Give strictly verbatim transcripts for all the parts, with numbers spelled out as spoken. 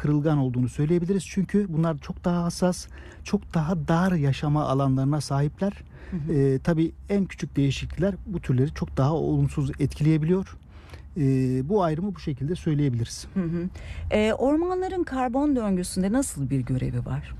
kırılgan olduğunu söyleyebiliriz. Çünkü bunlar çok daha hassas, çok daha dar yaşama alanlarına sahipler. Hı hı. E, tabii en küçük değişiklikler bu türleri çok daha olumsuz etkileyebiliyor. E, bu ayrımı bu şekilde söyleyebiliriz. Hı hı. E, ormanların karbon döngüsünde nasıl bir görevi var?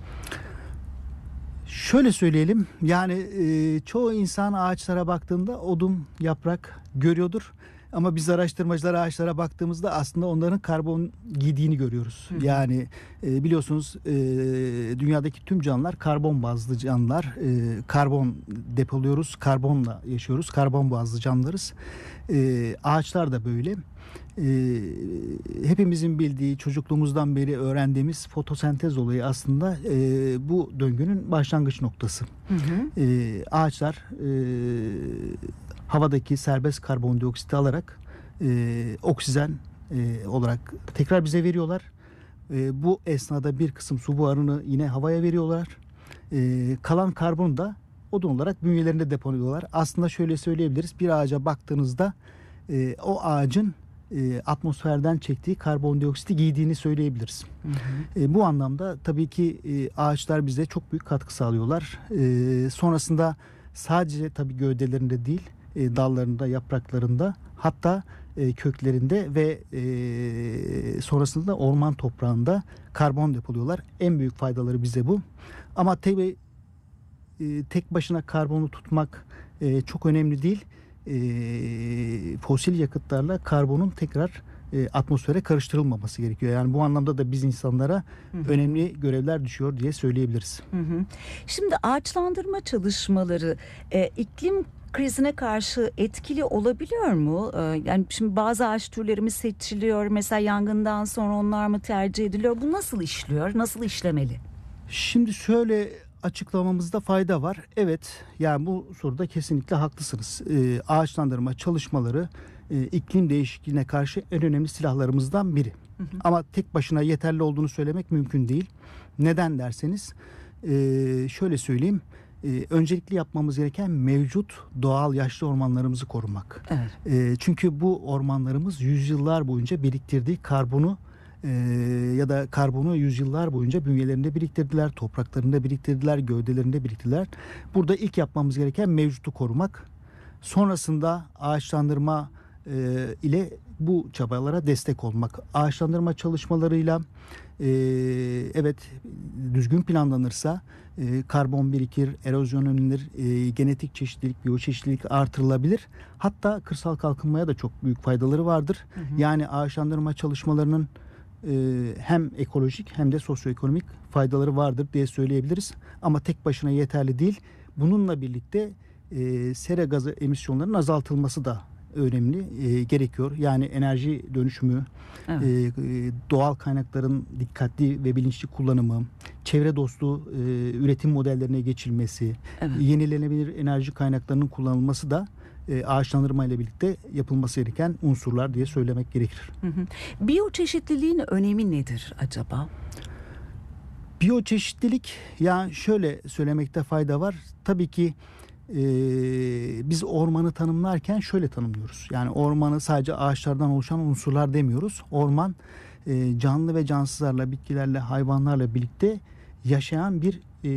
Şöyle söyleyelim, yani e, çoğu insan ağaçlara baktığında odun, yaprak görüyordur. Ama biz araştırmacılar ağaçlara baktığımızda aslında onların karbon giydiğini görüyoruz. Hı hı. Yani e, biliyorsunuz e, dünyadaki tüm canlılar karbon bazlı canlılar. E, karbon depoluyoruz, karbonla yaşıyoruz, karbon bazlı canlılarız. E, ağaçlar da böyle. E, hepimizin bildiği, çocukluğumuzdan beri öğrendiğimiz fotosentez olayı aslında e, bu döngünün başlangıç noktası. Hı hı. E, ağaçlar e, havadaki serbest karbondioksiti alarak e, oksijen e, olarak tekrar bize veriyorlar. E, bu esnada bir kısım su buharını yine havaya veriyorlar. E, kalan karbonu da odun olarak bünyelerinde depoluyorlar. Aslında şöyle söyleyebiliriz. Bir ağaca baktığınızda e, o ağacın e, atmosferden çektiği karbondioksiti giydiğini söyleyebiliriz. Hı hı. E, bu anlamda tabii ki e, ağaçlar bize çok büyük katkı sağlıyorlar. E, sonrasında sadece tabii gövdelerinde değil, e, dallarında, yapraklarında, hatta e, köklerinde ve e, sonrasında orman toprağında karbon depoluyorlar. En büyük faydaları bize bu. Ama tabii e, tek başına karbonu tutmak e, çok önemli değil. E, fosil yakıtlarla karbonun tekrar e, atmosfere karıştırılmaması gerekiyor. Yani bu anlamda da biz insanlara Hı hı. önemli görevler düşüyor diye söyleyebiliriz. Hı hı. Şimdi ağaçlandırma çalışmaları e, iklim krizine karşı etkili olabiliyor mu? E, yani şimdi bazı ağaç türleri mi seçiliyor? Mesela yangından sonra onlar mı tercih ediliyor? Bu nasıl işliyor? Nasıl işlemeli? Şimdi şöyle açıklamamızda fayda var. Evet, yani bu soruda kesinlikle haklısınız. Ee, ağaçlandırma çalışmaları e, iklim değişikliğine karşı en önemli silahlarımızdan biri. Hı hı. Ama tek başına yeterli olduğunu söylemek mümkün değil. Neden derseniz, e, şöyle söyleyeyim. E, öncelikli yapmamız gereken mevcut doğal yaşlı ormanlarımızı korumak. Evet. E, çünkü bu ormanlarımız yüzyıllar boyunca biriktirdiği karbonu Ee, ya da karbonu yüzyıllar boyunca bünyelerinde biriktirdiler, topraklarında biriktirdiler, gövdelerinde biriktirdiler. Burada ilk yapmamız gereken mevcutu korumak. Sonrasında ağaçlandırma e, ile bu çabalara destek olmak. Ağaçlandırma çalışmalarıyla e, evet düzgün planlanırsa e, karbon birikir, erozyon önlenir, e, genetik çeşitlilik, biyoçeşitlilik artırılabilir. Hatta kırsal kalkınmaya da çok büyük faydaları vardır. Hı hı. Yani ağaçlandırma çalışmalarının Ee, hem ekolojik hem de sosyoekonomik faydaları vardır diye söyleyebiliriz. Ama tek başına yeterli değil. Bununla birlikte e, sera gazı emisyonlarının azaltılması da önemli, e, gerekiyor. Yani enerji dönüşümü, Evet. e, e, doğal kaynakların dikkatli ve bilinçli kullanımı, çevre dostu e, üretim modellerine geçilmesi, Evet. yenilenebilir enerji kaynaklarının kullanılması da e, ağaçlandırma ile birlikte yapılması gereken unsurlar diye söylemek gerekir. Hı hı. Biyoçeşitliliğin önemi nedir acaba? Biyoçeşitlilik, yani şöyle söylemekte fayda var. Tabii ki e, biz ormanı tanımlarken şöyle tanımlıyoruz. Yani ormanı sadece ağaçlardan oluşan unsurlar demiyoruz. Orman e, canlı ve cansızlarla, bitkilerle, hayvanlarla birlikte yaşayan bir e,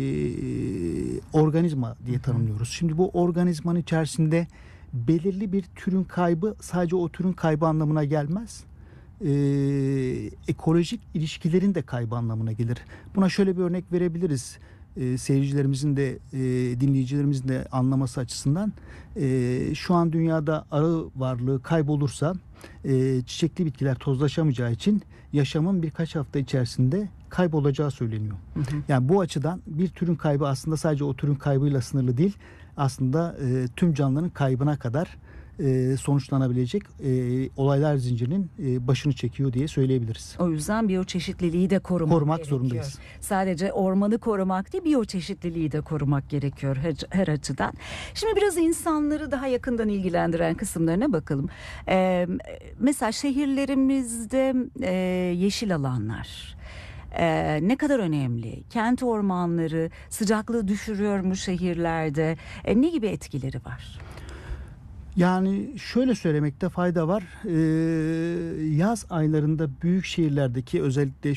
organizma diye tanımlıyoruz. Şimdi bu organizmanın içerisinde belirli bir türün kaybı sadece o türün kaybı anlamına gelmez. Ee, ekolojik ilişkilerin de kaybı anlamına gelir. Buna şöyle bir örnek verebiliriz. Ee, seyircilerimizin de e, dinleyicilerimizin de anlaması açısından. Ee, şu an dünyada arı varlığı kaybolursa e, çiçekli bitkiler tozlaşamayacağı için yaşamın birkaç hafta içerisinde kaybolacağı söyleniyor. Hı hı. Yani bu açıdan bir türün kaybı aslında sadece o türün kaybıyla sınırlı değil. Aslında e, tüm canlıların kaybına kadar e, sonuçlanabilecek e, olaylar zincirinin e, başını çekiyor diye söyleyebiliriz. O yüzden biyoçeşitliliği de korumak, Korumak gerekiyor. zorundayız. Sadece ormanı korumak değil, biyoçeşitliliği de korumak gerekiyor her, her açıdan. Şimdi biraz insanları daha yakından ilgilendiren kısımlarına bakalım. Ee, mesela şehirlerimizde e, yeşil alanlar Ee, ne kadar önemli? Kent ormanları sıcaklığı düşürüyor mu şehirlerde? Ee, ne gibi etkileri var? Yani şöyle söylemekte fayda var. Ee, yaz aylarında büyük şehirlerdeki özellikle